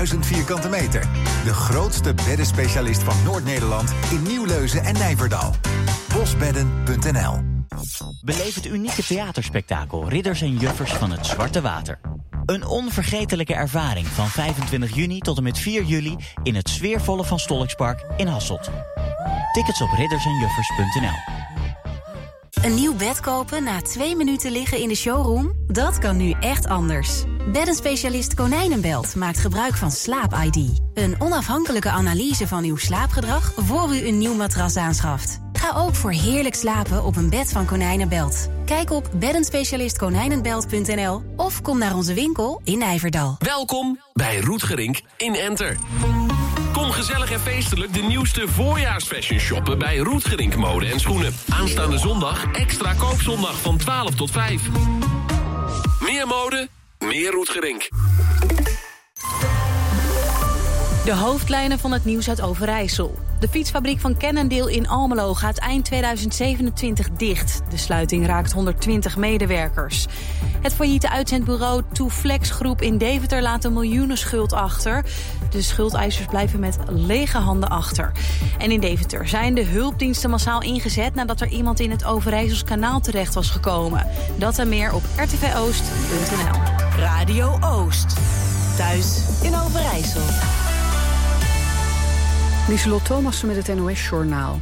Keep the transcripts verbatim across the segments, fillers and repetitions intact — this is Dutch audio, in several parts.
duizend vierkante meter. De grootste beddenspecialist van Noord-Nederland in Nieuwleuzen en Nijverdal. bosbedden punt n l. Beleef het unieke theaterspektakel Ridders en Juffers van het Zwarte Water. Een onvergetelijke ervaring van vijfentwintig juni tot en met vier juli... in het sfeervolle Van Stolkspark in Hasselt. Tickets op ridders en juffers punt n l. Een nieuw bed kopen na twee minuten liggen in de showroom? Dat kan nu echt anders. Beddenspecialist Konijnenbelt maakt gebruik van Slaap I D. Een onafhankelijke analyse van uw slaapgedrag voor u een nieuw matras aanschaft. Ga ook voor heerlijk slapen op een bed van Konijnenbelt. Kijk op beddenspecialist konijnenbelt punt n l of kom naar onze winkel in Nijverdal. Welkom bij Roetgerink in Enter. Kom gezellig en feestelijk de nieuwste voorjaarsfashion shoppen bij Roetgerink Mode en Schoenen. Aanstaande zondag extra koopzondag van twaalf tot vijf. Meer mode, meer Roetgerink. De hoofdlijnen van het nieuws uit Overijssel. De fietsfabriek van Cannondale in Almelo gaat eind tweeduizend zevenentwintig dicht. De sluiting raakt honderdtwintig medewerkers. Het failliete uitzendbureau Two Flex Groep in Deventer laat een miljoenenschuld achter. De schuldeisers blijven met lege handen achter. En in Deventer zijn de hulpdiensten massaal ingezet nadat er iemand in het Overijssels kanaal terecht was gekomen. Dat en meer op r t v oost punt n l. Radio Oost. Thuis in Overijssel. Lieselot Thomassen met het N O S-journaal.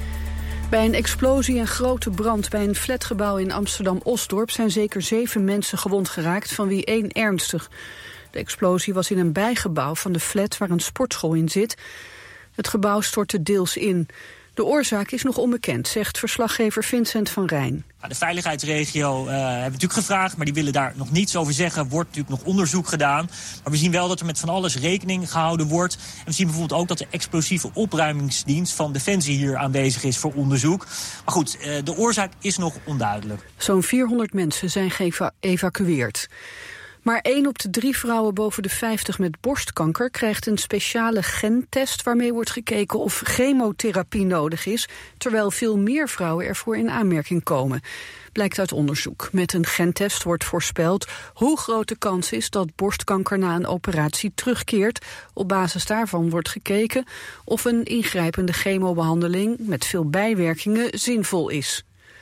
Bij een explosie en grote brand bij een flatgebouw in Amsterdam-Osdorp zijn zeker zeven mensen gewond geraakt, van wie één ernstig. De explosie was in een bijgebouw van de flat waar een sportschool in zit. Het gebouw stortte deels in. De oorzaak is nog onbekend, zegt verslaggever Vincent van Rijn. De veiligheidsregio uh, hebben we natuurlijk gevraagd, maar die willen daar nog niets over zeggen. Wordt natuurlijk nog onderzoek gedaan. Maar we zien wel dat er met van alles rekening gehouden wordt. En we zien bijvoorbeeld ook dat de explosieve opruimingsdienst van Defensie hier aanwezig is voor onderzoek. Maar goed, uh, de oorzaak is nog onduidelijk. Zo'n vierhonderd mensen zijn geëvacueerd. Maar één op de drie vrouwen boven de vijftig met borstkanker krijgt een speciale gentest waarmee wordt gekeken of chemotherapie nodig is, terwijl veel meer vrouwen ervoor in aanmerking komen. Blijkt uit onderzoek. Met een gentest wordt voorspeld hoe groot de kans is dat borstkanker na een operatie terugkeert. Op basis daarvan wordt gekeken of een ingrijpende chemobehandeling met veel bijwerkingen zinvol is.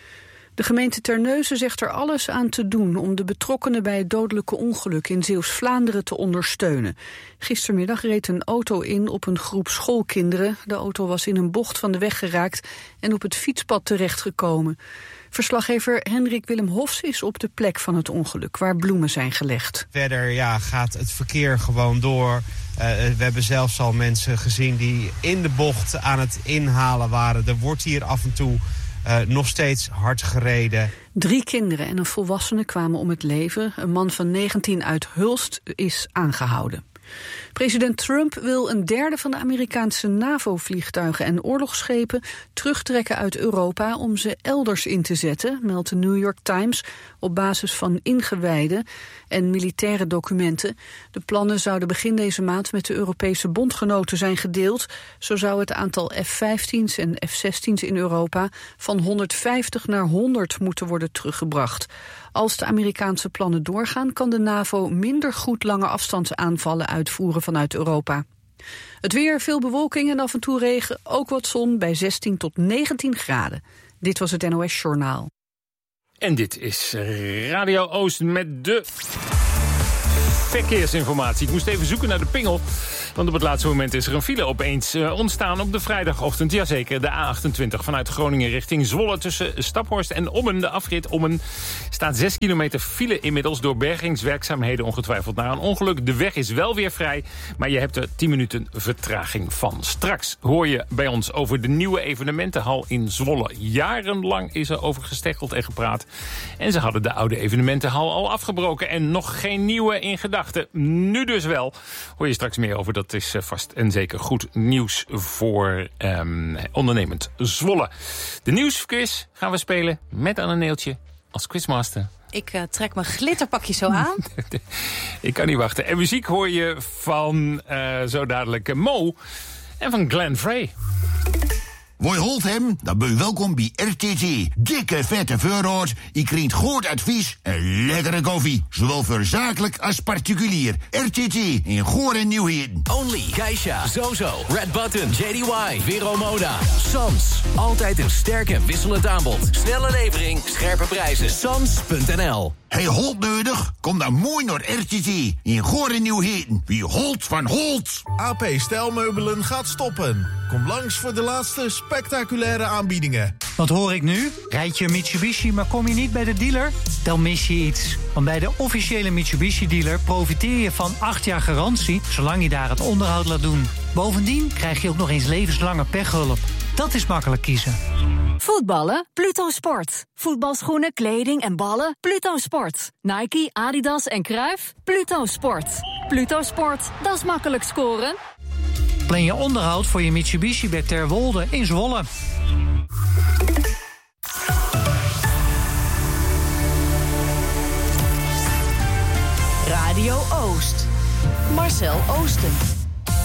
De gemeente Terneuzen zegt er alles aan te doen om de betrokkenen bij het dodelijke ongeluk in Zeeuws-Vlaanderen te ondersteunen. Gistermiddag reed een auto in op een groep schoolkinderen. De auto was in een bocht van de weg geraakt en op het fietspad terechtgekomen. Verslaggever Hendrik Willem Hofs is op de plek van het ongeluk waar bloemen zijn gelegd. Verder ja, gaat het verkeer gewoon door. Uh, we hebben zelfs al mensen gezien die in de bocht aan het inhalen waren. Er wordt hier af en toe Uh, nog steeds hard gereden. Drie kinderen en een volwassene kwamen om het leven. Een man van negentien uit Hulst is aangehouden. President Trump wil een derde van de Amerikaanse NAVO-vliegtuigen en oorlogsschepen terugtrekken uit Europa om ze elders in te zetten, meldt de New York Times op basis van ingewijden en militaire documenten. De plannen zouden begin deze maand met de Europese bondgenoten zijn gedeeld. Zo zou het aantal F vijftien's en F zestien's in Europa van honderdvijftig naar honderd moeten worden teruggebracht. Als de Amerikaanse plannen doorgaan, kan de NAVO minder goed lange afstandsaanvallen uitvoeren vanuit Europa. Het weer, veel bewolking en af en toe regen, ook wat zon bij zestien tot negentien graden. Dit was het N O S-journaal. En dit is Radio Oost met de verkeersinformatie. Ik moest even zoeken naar de pingel, want op het laatste moment is er een file opeens uh, ontstaan op de vrijdagochtend. Jazeker, de A achtentwintig vanuit Groningen richting Zwolle tussen Staphorst en Ommen. De afrit Ommen staat zes kilometer file inmiddels door bergingswerkzaamheden ongetwijfeld na een ongeluk. De weg is wel weer vrij, maar je hebt er tien minuten vertraging van. Straks hoor je bij ons over de nieuwe evenementenhal in Zwolle. Jarenlang is er over gesteggeld en gepraat. En ze hadden de oude evenementenhal al afgebroken en nog geen nieuwe in gedachten. Nu dus wel. Hoor je straks meer over. Dat is vast en zeker goed nieuws voor um, ondernemend Zwolle. De nieuwsquiz gaan we spelen met Anne Neeltje als quizmaster. Ik uh, trek mijn glitterpakje zo aan. Ik kan niet wachten. En muziek hoor je van uh, zo dadelijk uh, Mo en van Glenn Frey. Woi holt hem? Dan ben je welkom bij R T T. Dikke vette voorraad, je krijgt goed advies en lekkere koffie. Zowel voor zakelijk als particulier. R T T in Goor en Nieuwheden. Only, Geisha, Zozo, Red Button, J D Y, Vero Moda, Sans. Altijd een sterk en wisselend aanbod. Snelle levering, scherpe prijzen. Sans punt n l. Hey, Holt nodig? Kom dan mooi naar R T T in Goor en Nieuwheden. Wie Holt van Holt. A P Stijlmeubelen gaat stoppen. Kom langs voor de laatste spectaculaire aanbiedingen. Wat hoor ik nu? Rijd je een Mitsubishi, maar kom je niet bij de dealer? Dan mis je iets. Want bij de officiële Mitsubishi-dealer profiteer je van acht jaar garantie, zolang je daar het onderhoud laat doen. Bovendien krijg je ook nog eens levenslange pechhulp. Dat is makkelijk kiezen. Voetballen? Pluto Sport. Voetbalschoenen, kleding en ballen? Pluto Sport. Nike, Adidas en Cruijff? Pluto Sport. Pluto Sport, dat is makkelijk scoren. Plan je onderhoud voor je Mitsubishi bij Terwolde in Zwolle. Radio Oost. Marcel Oosten.